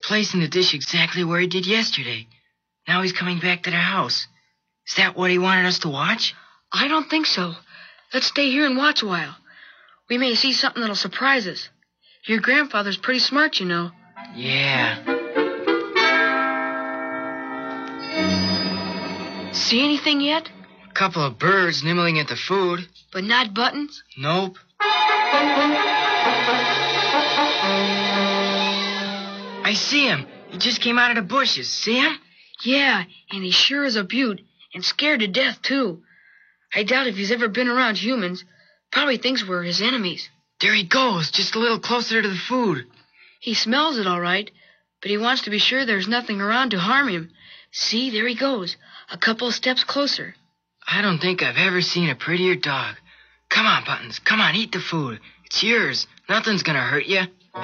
placing the dish exactly where he did yesterday. Now he's coming back to the house. Is that what he wanted us to watch? I don't think so. Let's stay here and watch a while. We may see something that'll surprise us. Your grandfather's pretty smart, you know. Yeah. See anything yet? A couple of birds nibbling at the food. But not Buttons? Nope. I see him. He just came out of the bushes. See him? Yeah, and he sure is a beaut, and scared to death, too. I doubt if he's ever been around humans. Probably thinks we're his enemies. There he goes, just a little closer to the food. He smells it all right, but he wants to be sure there's nothing around to harm him. See, there he goes, a couple of steps closer. I don't think I've ever seen a prettier dog. Come on, Buttons. Come on, eat the food. It's yours. Nothing's gonna hurt you.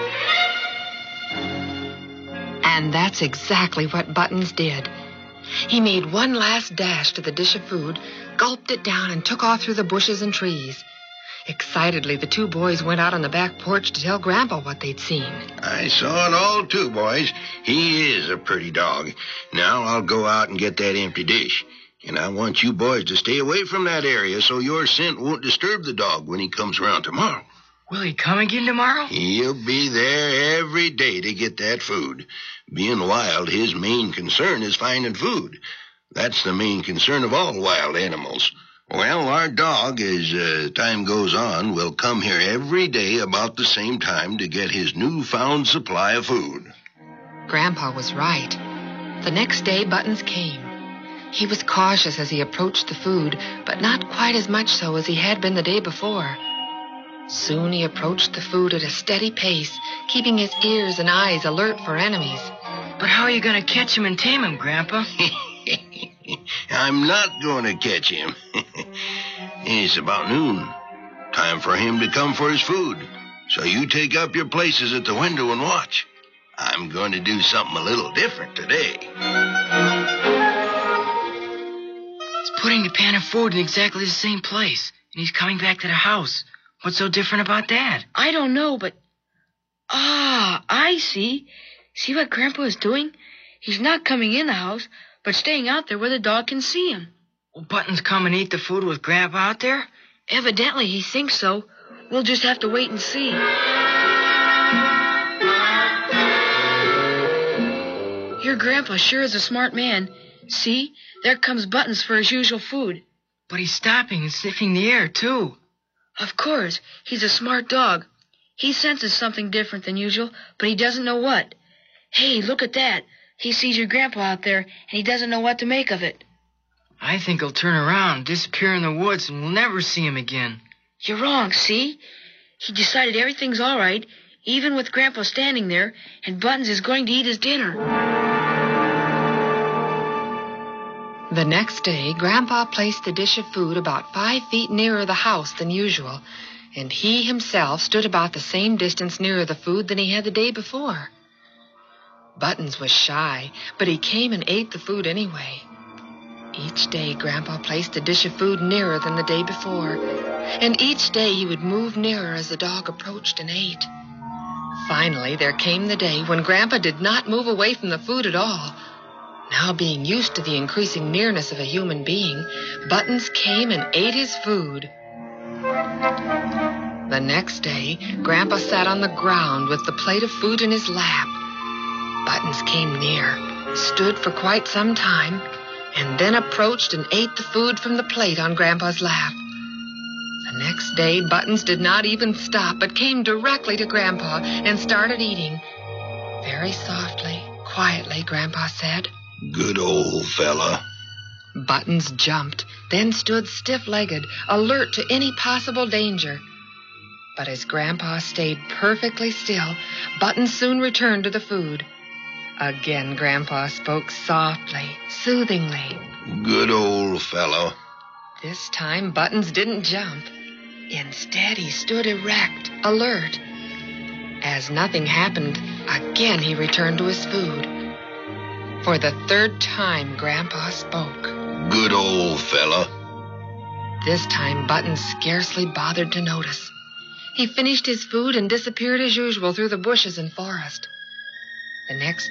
And that's exactly what Buttons did. He made one last dash to the dish of food, gulped it down, and took off through the bushes and trees. Excitedly, the two boys went out on the back porch to tell Grandpa what they'd seen. I saw it all, too, boys. He is a pretty dog. Now I'll go out and get that empty dish. And I want you boys to stay away from that area so your scent won't disturb the dog when he comes around tomorrow. Will he come again tomorrow? He'll be there every day to get that food. Being wild, his main concern is finding food. That's the main concern of all wild animals. Well, our dog, as time goes on, will come here every day about the same time to get his newfound supply of food. Grandpa was right. The next day, Buttons came. He was cautious as he approached the food, but not quite as much so as he had been the day before. Soon he approached the food at a steady pace, keeping his ears and eyes alert for enemies. But how are you going to catch him and tame him, Grandpa? I'm not going to catch him. It's about noon. Time for him to come for his food. So you take up your places at the window and watch. I'm going to do something a little different today. He's putting the pan of food in exactly the same place, and he's coming back to the house. What's so different about that? I don't know, but... I see. See what Grandpa is doing? He's not coming in the house, but staying out there where the dog can see him. Will Buttons come and eat the food with Grandpa out there? Evidently he thinks so. We'll just have to wait and see. Your Grandpa sure is a smart man. See, there comes Buttons for his usual food. But he's stopping and sniffing the air, too. Of course, he's a smart dog. He senses something different than usual, but he doesn't know what. Hey, look at that. He sees your Grandpa out there, and he doesn't know what to make of it. I think he'll turn around, disappear in the woods, and we'll never see him again. You're wrong, see? He decided everything's all right, even with Grandpa standing there, and Buttons is going to eat his dinner. The next day, Grandpa placed the dish of food about 5 feet nearer the house than usual, and he himself stood about the same distance nearer the food than he had the day before. Buttons was shy, but he came and ate the food anyway. Each day, Grandpa placed a dish of food nearer than the day before, and each day he would move nearer as the dog approached and ate. Finally, there came the day when Grandpa did not move away from the food at all. Now, being used to the increasing nearness of a human being, Buttons came and ate his food. The next day, Grandpa sat on the ground with the plate of food in his lap. Buttons came near, stood for quite some time, and then approached and ate the food from the plate on Grandpa's lap. The next day, Buttons did not even stop, but came directly to Grandpa and started eating. Very softly, quietly, Grandpa said, "Good old fella." Buttons jumped, then stood stiff-legged, alert to any possible danger. But as Grandpa stayed perfectly still, Buttons soon returned to the food. Again, Grandpa spoke softly, soothingly. "Good old fellow." This time, Buttons didn't jump. Instead, he stood erect, alert. As nothing happened, again he returned to his food. For the third time, Grandpa spoke. "Good old fella." This time, Buttons scarcely bothered to notice. He finished his food and disappeared as usual through the bushes and forest. The next